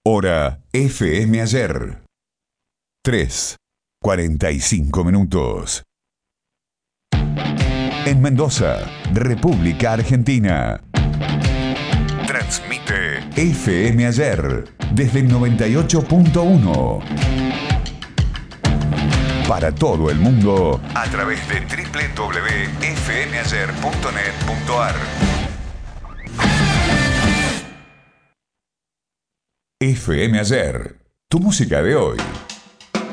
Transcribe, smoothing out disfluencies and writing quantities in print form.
Hora FM Ayer. 3:45. En Mendoza, República Argentina. Transmite FM Ayer desde el 98.1. Para todo el mundo a través de www.fmayer.net.ar. FM Ayer, tu música de hoy.